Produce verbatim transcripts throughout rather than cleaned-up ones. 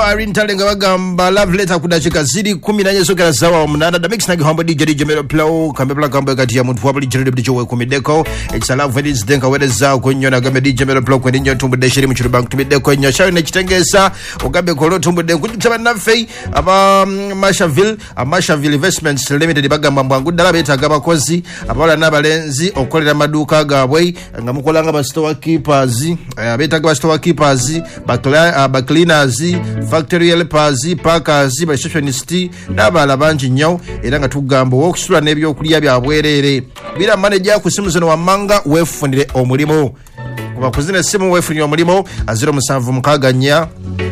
Irene Talenga bagamba love letter kudachika ziri kumi na nne sokera zawa omunana da mix nagi hombo D J D J Melo Plow kambepla kamba kati ya muntu wabuli jiri D J we kumideko it's a love when it's denka wede zao kunyona gambe D J Melo Plow kwendi nyo tumbu deshiri mchuru bank tumideko nyo shawi na chitengesa ugambe kolo tumbu de kujitaba nafei aba Mashaville Mashaville Investments Limited bagamba mbangu dala beta gaba kozi abala nabalenzi okolera maduka gabwe ngamukola nga ba store keepers beta gaba store keepers ba cleaners factory helpers packers ba receptionists nabala banji nyo era nga tugambo wokusula nebyo okuliya bya bwerere bila manager ku simu zino wamanga wefunire omulimo kuba kuzina simu wefunire omulimo zero musanvu mukaganya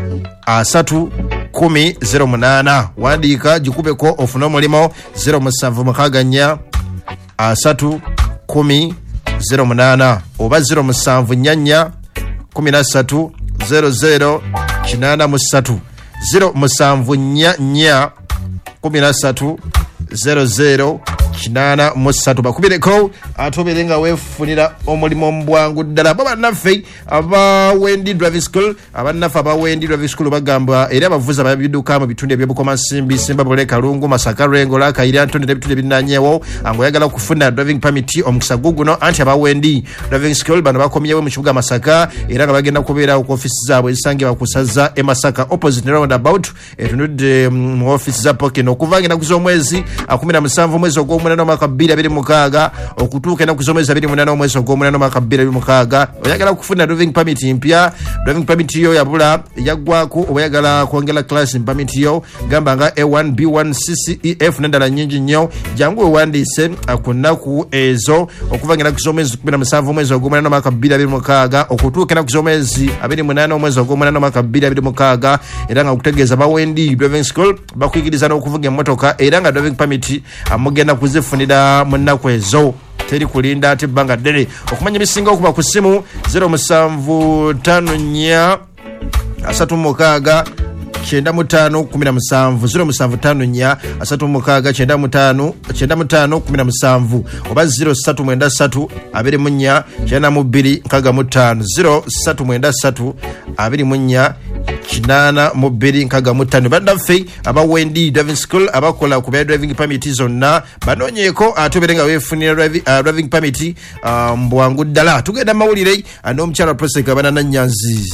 asatu kumi zero munana wandika jikubeko ofuna omulimo zero musanvu mukaganya asatu kumi zero munana oba zero musanvu nyanya kumi na satu zero zero kinana musatu zero musanvu nyanya kumi na satu zero zero kinana musatu bakubireko atoberenga wefunira omulimo mbwangu ddala baba naffe aba Wendi Driving School aba naffe aba Wendi Driving School bagamba era abavuza babiduka mu bitunde by'Ebukoma Simbi Simba Bole Kalungu Masaka Rengo la Kaira Ntonde bitunde binanyewo ango yagala kufuna driving permit omukisa guguno anti aba Wendi Driving School bano bakomyewe mu kibuga Masaka era nga bagenda kubeera ku office zaabwe zisange bakusaza e Masaka opposite round about etunudde mu office za Pokeno okuvangira kuzomwezi kumi na musanvu mwezi ogwo munano makabira biri mukaga okutuuka na kuzomeza biri munano mwezi ogwo munano makabira biri mukaga oyagala kufuna driving permit mpya driving permit yo yabula yagwako oyagala kuongela class permit yo gamba nga A one B one C C E F nendala nyingi nyo jangu wandise akunaku ezo okuvangira kuzomeza kumi na musanvu mwezi ogwo munano makabira biri mukaga okutuuka na kuzomezi abiri munano mwezi ogwo munano makabira biri mukaga era nga okutegeeza ba Wendi Driving School bakuyigiriza n'okuvuga emmotoka era nga driving permit amugenda kuzifunira munnaku ezo teri kulinda ate banga dere okumanya bisinga okuba ku simu zero musanvu tano nya asatu mukaga chenda mutano kumi na musanvu zero musanvu tano nya asatu mukaga chenda mutano chenda mutano kumi na musanvu oba zero satu mwenda satu abiri munya chenda mubiri nkaga mutano zero satu mwenda satu abiri munya kinana mubiri nkaga mutano bandafe aba Wendi Driving School abakola ku driving permit zonna banonyeko atoberenga wefunira driving, uh, driving permit uh, mbwangu ddala tugenda mawulire ano mchala proseka banana nyanzi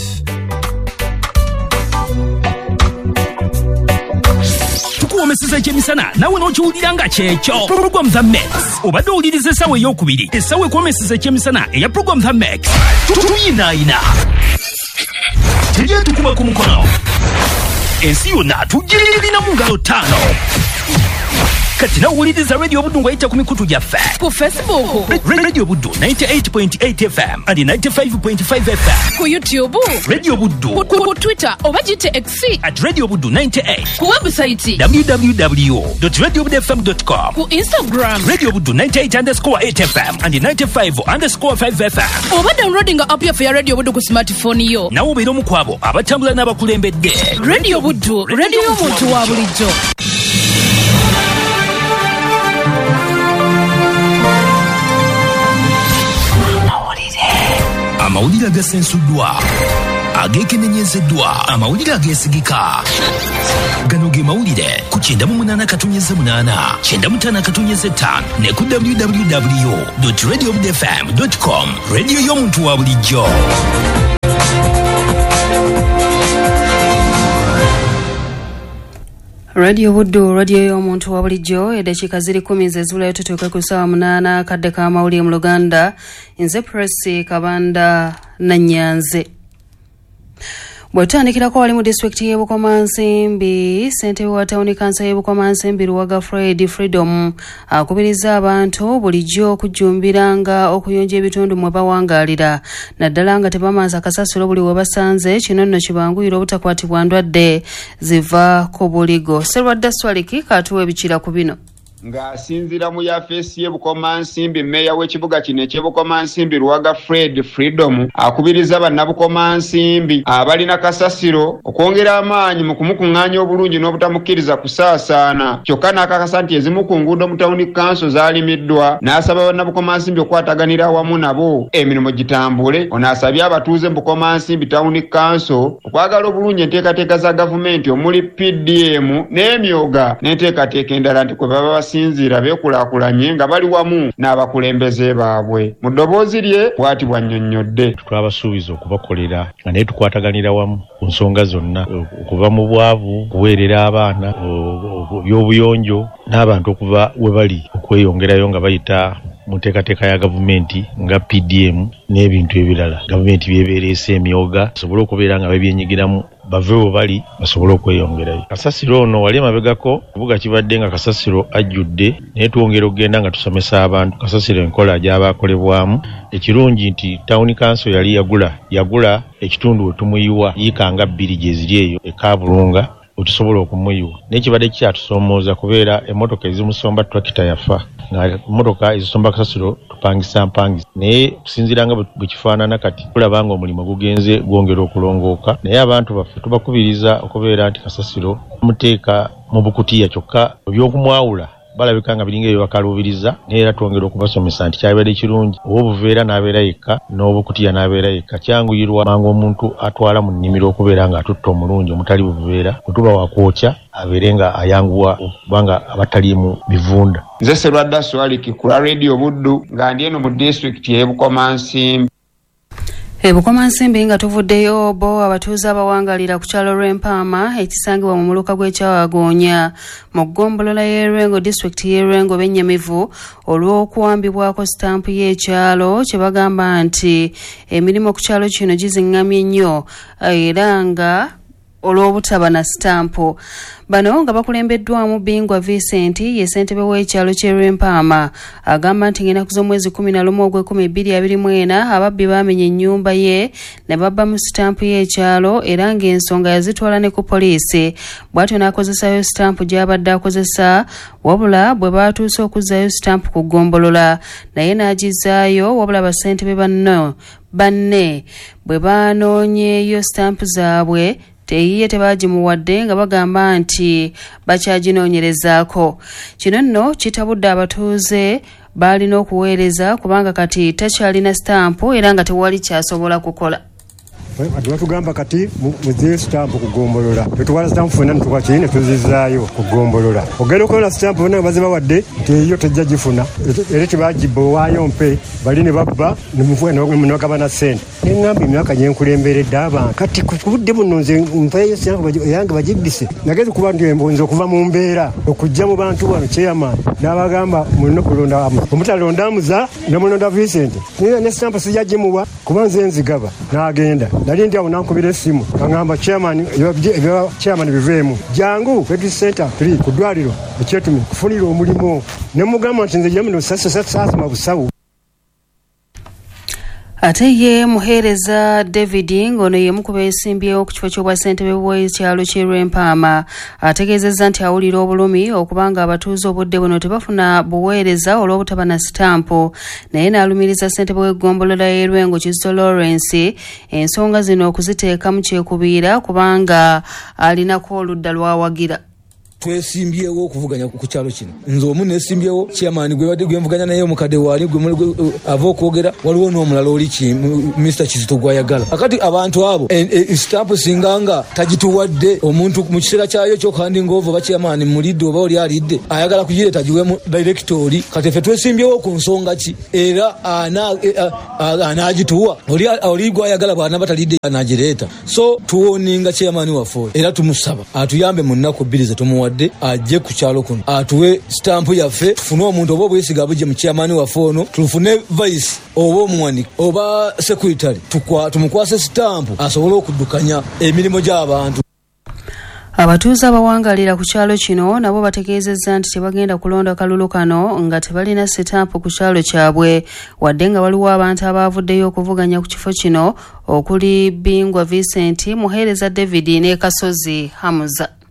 Meseza chemisana nawe no chuuliranga checho program the Max obadde ulirize sawe yokubiri esawe kwa meseza chemisana eya program the Max tuyina ina tuje tukuma ku mukono ensi yonna tugirira mu ngalo tano kati na uliriza radio Buddu ngayita ku mikutu gyaffe ku Facebook Radio Buddu ninety-eight point eight F M and ninety-five point five F M ku YouTube Radio Buddu ku Twitter obajite X at Radio Buddu ninety-eight ku website w w w dot radio buddu f m dot com ku Instagram Radio Buddu ninety-eight underscore eight F M and ninety-five underscore five F M oba downloading app ya Radio Buddu ku smartphone yo na ubero mukwabo abatambula n'abakulembedde Radio Buddu radio y'omuntu wa bulijjo amawulire agasensuddwa agekenenyezeddwa amawulire agesigika gano ge mawulire ku kyenda mu munaana katonyeze munaana kyenda mu ttaano katonyeze ttaano ne ku w w w dot radio buddu f m dot com radio y'omuntu wa bulijjo. Radio Buddu radio y'omuntu wa bulijjo eddakiika ziri kumi ze zibulayo tutuuke ku ssaawa munaana kadde ka mawulire mu Luganda nze Presi Kabanda Nanyanze. Bwetandikirako wali mu district y'e Bukoma Nsimbi ssentebe wa tawuni kansa y'e Bukoma Nsimbi Luwaga Fred Freedom akubiriza abantu bulijjo okujjumbiranga okuyonja ebitundu mwe bawangaalira naddala nga tebamanza kasasiro buli we basanze kino nno kibanguyira obutakwatibwa ndwadde ziva ku buligo. Serwadda Swaliki katuwa ebikira ku bino. ng'asinziira mu yafeesi y'e Bukomansimbi mmeeya w'ekibuga kino eky'e Bukomansimbi Luwaga Fred Freedom akubiriza bannabukomansimbi abalina kasasiro okwongera amaanyi mu kumukuŋŋaanya obulungi n'obutamukkiriza kusaasaana. Kyokka n'akakasa nti ezimu ku nguudo mu tawuni kanso zaalimiddwa, n'asaba bannabukomansimbi okwataganira awamu nabo emirimu gitambule. Ono asabye abatuuze mu Bukomansimbi tawuni kanso okwagala obulungi enteekateeka za gavumenti omuli P D M n'emyoga n'enteekateeka endala nti kwe baba basinziira beekulaakulanye nga bali wamu n'abakulembeze baabwe. Mu ddoboozi lye bw'ati bw'annyonnyodde. Twabasuubiza okubakolera nga naye tukwataganira wamu ku nsonga zonna, okuva mu bwavu, okuweerera abaana, by'obuyonjo n'abantu okuva we bali okweyongerayo nga bayita mu nteekateeka ya gavumenti nga P D M n'ebintu ebirala. Gavumenti byebeereese emyoga basobole okubeera nga babyenyigiramu bave we bali basobole okweyongerayo. Kasasiro ono wali emabegako kibuga kibadde nga kasasiro ajjudde, naye twongera okugenda nga tusomesa abantu kasasiro enkola gy'abaakolebwamu. Ekirungi nti tawuni kanso yali yagula yagula ekitundu we tumuyiwa yiikanga bbiri gye ziri eyo ekabulunga otusobola okumuyiwa. N'ekibadde kyatusomooza kubeera emmotoka ezimusomba tulakita yafa, nga emmotoka ezisomba kasasiro tupangisa mpangisa. Naye kusinziira nga bwe kifaanana kati tulaba nga omulimu gugenze gwongera okulongooka, naye abantu baffe tubakubiriza okubeera nti kasasiro muteeka mu bukutiya, kyokka ebyokumwawula balabika nga biringa ebibakaluubiriza, naye era twongera okubasomesa nti kyabadde kirungi oba obuveera n'abeera yekka n'obukutiya n'abeera yekka. Kyanguyirwa mangu omuntu atwala mu nnimiro okubeera nga atutta omulungi omutali buveera, bwe tuba wakwokya abeere nga ayanguwa kubanga abataliimu bivunda. Nze Serwadda Swaliki ku Radio Buddu nga ndi eno mu disitulikiti y'e Bukomansimbi. E Bukomansimbi nga tuvuddeyo bo abatuuze abawangalira ku kyalo Lw'Empaama ekisangibwa mu muluka gw'Ekyawagoonya mu ggombolola y'Erwengo disitulikiti y'Erwengo bennyamivu olw'okuwambibwako sitampu y'ekyalo kye bagamba nti emirimu ku kyalo kino giziŋŋamye nnyo era nga olw'obutaba na sitampu. Bano nga bakulembeddwamu Bingwa Vincent ye ssentebe w'ekyalo ky'e Lw'Empaama agamba nti ng'ennaku z'omwezi kumi na lumu ogw'ekumi bbiri abiri mu ena ababbi baamenya ennyumba ye ne babba mu sitampu y'ekyalo era ng'ensonga yazitwala ne ku poliisi. Bw'atyo n'akozesayo sitampu gy'abadde akozesa, wabula bwe baatuuse okuzzayo sitampu ku ggombolola naye n'agizaayo, wabula bassentebe banno banne bwe baanoonyeeyo sitampu zaabwe teyiye tebagimuwadde nga bagamba nti bakyaginoonyerezaako. Kino nno kitabudde abatuuze baalina okuweereza kubanga kati takyalina sitampu era nga tewali kyasobola kukola. Batugamba kati muzeeyo sitampu kugombolola, tetuwala sitampu fena netukwaki ne tuzizaayo kugombolola. Ogenda okola sitampu bonna nga bazibawadde nti eyo tejja gifuna era tebagibba owaayo mpe bali ne babba nebagaba na ssente. Neŋŋamba emyaka gye nkulemberedde abantu kati ku budde buno nze nfayo sitampu eyange bagibbise. Nageze kuba nti nze okuva mu mbeera okujja mu bantu wano chairman n'abagamba mulina okulonda omutalonda amuza ne mulonda Vincent nina ne sitampu sijja gimuwa kuba nze nzigaba n'agenda. Nali ndi awo nankubira essimu kaŋŋamba chairman ebya chairman biveemu jangu Fred Center three ku ddwaliro ekyetumi kufunira omulimu ne mugamba nti nze jamuno sasima busawo. Ate ye muheereza David ng'ono ye mukuba esimbyewo ku kifo ky'obwassentebe bw'ekyalo ky'e Lw'Empaama ategeezezza nti awulira obulumi okubanga abatuuze obudde buno tebafuna buweereza olw'obutaba na sitampu, naye n'alumiriza ssentebe w'eggombolola y'e Lwengo Kizito Lawrence ensonga zino okuziteeka mu kyekubiira kubanga alinako oludda lw'awagira. Twesimbyewo okuvuganya ku kyalo kino. Nze omu nesimbyewo chairman gwe badde gwemvuganya naye omukadde wali gwe ava okwogera waliwo n'omulala oli ki Mister Kizito gwayagala. Akati abantu abo stamp singanga tagituwadde omuntu mu kiseera kyayo ky'okhandinga over ba chairman mulidde oba oli alidde ayagala kugireeta giwemu directory kati ffe twesimbyewo ku nsonga ki era anaagituwa oli oli gwayagala bwana batalidde anagireeta. So tuwoninga chairman waffe era tumusaba atuyambe mu nnaku bbiri ze tumuwadde ajje ku kyalo kuno atuwe stampu yaffe tufune omuntu oba obwesiga bujje mu chairman waffe ono tufune vice oba omuwanika oba secretary tumukwase stampu asobole okuddukanya emirimu gy'abantu. Abatuuze abawangalira ku kyalo kino nabo bategeezezza nti tebagenda kulonda kalulu kano nga tebalina sitampu ku kyalo kyabwe wadde nga waliwo abantu abaavuddeyo okuvuganya ku kifo kino okuli Bingwa Vincent, muheereza David ne Kasozi Hamuza.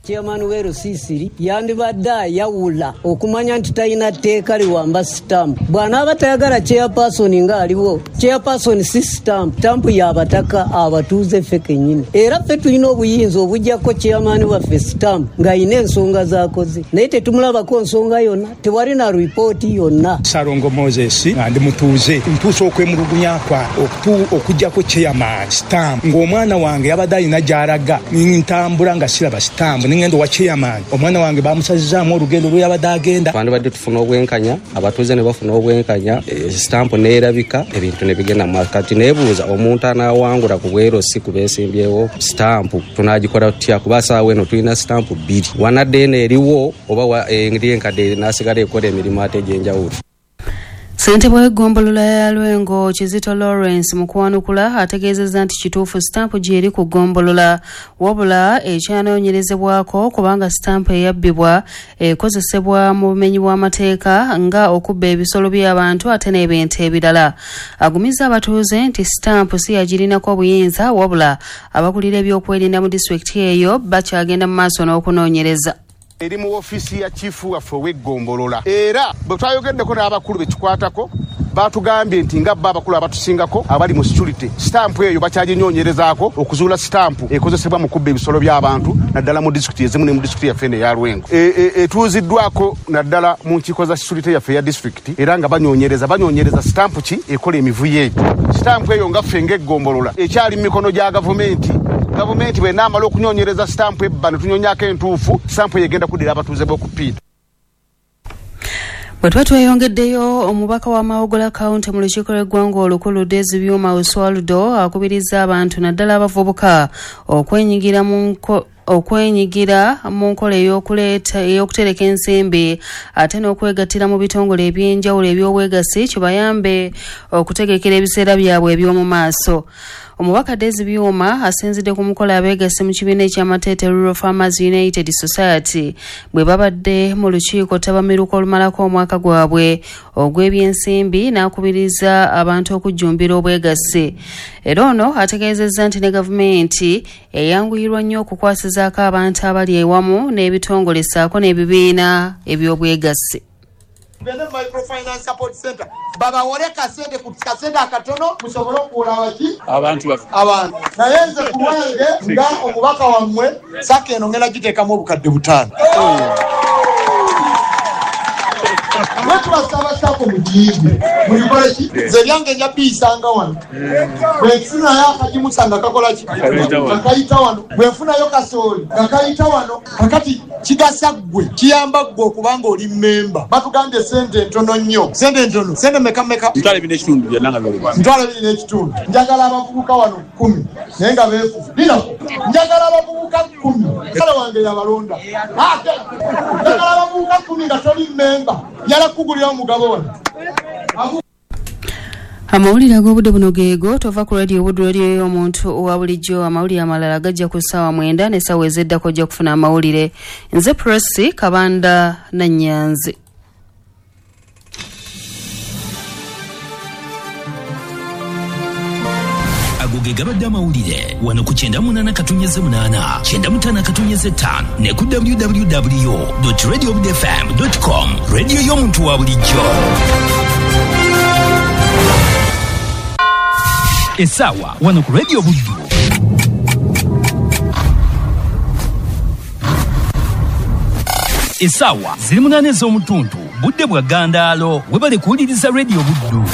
Chairman wero sisiri yandibadde yawula okumanya nti talina tteeka liwamba stamp. Bwana abatayagala chairperson nga aliwo, chairperson si stamp, stamp y'abataka abatuuze ffe kennyini. Era ffe tulina obuyinza obujjako chairman waffe stamp ng'ayina ensonga z'akoze. Naye tetumulabako nsonga yonna, tewali na ripooti yonna. Sarongo Moses nga ndi mutuuze ntuusa okwemulugunya kwa okujjako chairman stamp ng'omwana wange yabadde alina gy'alaga ntambula nga siraba stamp n'engendo wa chairman omwana wange bamusazizaamu olugendo lwe yabadde agenda. Twandibadde tufuna obwenkanya, abatuuze ne bafuna obwenkanya, stamp neerabika, ebintu ne bigenda mu kati neebuuza omuntu anaawangula ku bwerosi ku beesimbyewo stamp tunaagikola tutya kuba asaawa eno tulina stamp bbiri wanadde eno eriwo oba eri enkadde n'asigala ekola emirimu ate egy'enjawulo. Ssentebe w'eggombolola ya Lwengo Kizito Lawrence mu kuwanukula ategeezezza nti kituufu stampu gy'eri ku ggombolola wabula ekyanoonyerezebwako kubanga stampu eyabbibwa ekozesebwa mu bumenyi bw'amateeka nga okubba ebisolo by'abantu ate n'ebintu ebirala. Agumizza abatuuze nti stampu si yagirinako obuyinza wabula abakulira ebyokwerinda mu disitulikiti eyo bakyagenda mu maaso n'okunoonyereza. Eri mu ofisi ya chifu waffe w'eggombolola era bwe twayogeddeko n'abakulu bekikwatako batugambye nti nga bba abakulu abatusingako abali mu security stampu eyo bakyaginyonyerezaako okuzuula stampu ekozesebwa mu kubba ebisolo by'abantu naddala mu disitulikiti ezimu ne mu disitulikiti yaffe eno eya Lwengo etuuziddwako naddala mu nkiiko za security yaffe ya disitulikiti era nga banyonyereza banyonyereza stampu ki ekola emivuyo egyo. Stampu eyo nga ffe ng'eggombolola ekyali mu mikono gya gavumenti. Gavumenti bwe naamala okunyonyereza stampu ebba ne tunyonyako entuufu stampu egenda kuddira abatuuze b'okupiita. Bwe tuba tweyongeddeyo omubaka wa Mawogola County mu lukiiko lw'eggwanga olukulu Dezi Byuma Oswaldo akubiriza abantu naddala abavubuka okwenyigira mu okwenyigira mu nkola ey'okuleeta ey'okutereka ensimbi ate n'okwegattira mu bitongole eby'enjawulo eby'obwegassi kibayambe okutegekera ebiseera byabwe eby'omu maaso. Omubaka Dezi Byuma asinzidde ku mukola abeegasse mu kibiina eky'amateete Rural Farmers United Society bwe babadde mu lukiiko tabamiruka olumalako omwaka gwabwe ogw'ebyensimbi n'akubiriza abantu okujjumbira obwegasse. Era ono ategeezezza nti ne gavumenti eyanguyirwa nnyo okukwasizaako abantu abali ewamu n'ebitongole ssaako n'ebibiina eby'obwegasse. Bene microfinance support center baba wole kasende ku kasende akatono musobolo kula waki abantu bafu abantu nayenze kuwange nga omubaka wamwe sake eno ngena giteka mu bukadde butano Wetu wasaba sako mujibu Mujibole ki Zeryange njabisanga wano Wefuna ya kajimusanga kakola ki Kakaita wano Wefuna yo kasori Kakaita wano Kakati kigasa gwe kiyamba gwe okubanga oli member batugambye sente ntono nnyo sente ntono sente meka meka ntwale bine kitundu byananga byo ntwale bine kitundu njagala abavubuka wano kumi nenga befu dina njagala abavubuka kumi kala wange yabalonda ate njagala abavubuka kumi nga toli member yala kugulira omugabo wano Amawulire ag'obudde buno geego tova ku radio Wood radio y'omuntu owa bulijjo amawulire amalala gajja ku ssaawa mwenda n'essaawa ezeddako ojja kufuna amawulire. Nze Presi Kabanda Nannyanzi. Ago ge gabadde amawulire wano ku kyenda munaana katonnyeze munaana kyenda mutaano katonnyeze ttaano ne ku w w w dot radio wood f m dot com radio y'omuntu wa bulijjo. Essaawa wano ku Radio Buddu. Essaawa ziri munaana ez'omutuntu budde bwa Gandaalo webale kuwuliriza Radio Buddu.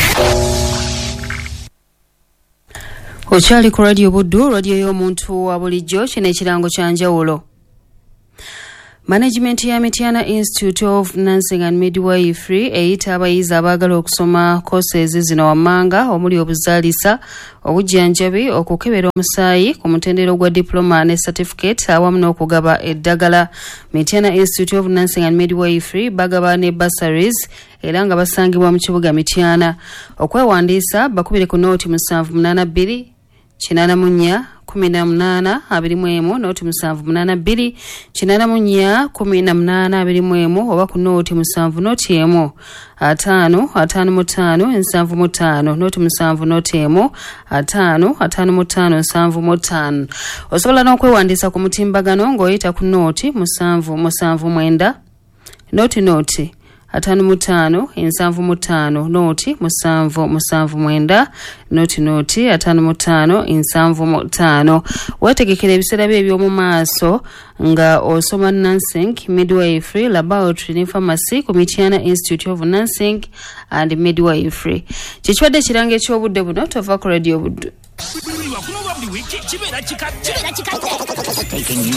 Okyali ku Radio Buddu, radio y'omuntu wa bulijjo, kino ekirango kya njawulo. Management ya Mityana Institute of Nursing and Midwifery eyita abayizi abaagala okusoma courses zino wammanga omuli obuzaalisa, obujjanjabi, okukebera omusaayi ku mutendero gwa diploma ne certificate awamu n'okugaba eddagala. Mityana Institute of Nursing and Midwifery bagaba ne bursaries era nga basangibwa mu kibuga Mityana. Okwewandiisa bakubire ku nooti musanvu munaana bbiri kinana munya kumi na munana abiri mu emu noti musanvu munana bbiri kinana munya kumi na munana abiri mu emu oba ku noti musanvu noti emu ataano ataano mu ttaano ensanvu mu ttaano noti musanvu noti emu ataano ataano mu ttaano nsanvu mu ttaano. Osobola n'okwewandiisa ku mutimbagano ng'oyita ku noti musanvu musanvu mwenda noti noti ataano mu ttaano ensanvu mu ttaano noti musanvu musanvu mwenda noti noti ataano mu ttaano ensanvu mu ttaano. Weetegekera ebiseera bye eby'omu maaso nga osoma nursing, midwifery, laboratory ne pharmacy ku Mityana Institute of Nursing and Midwifery. Kikibadde kiranga eky'obudde buno tova ku radio budde.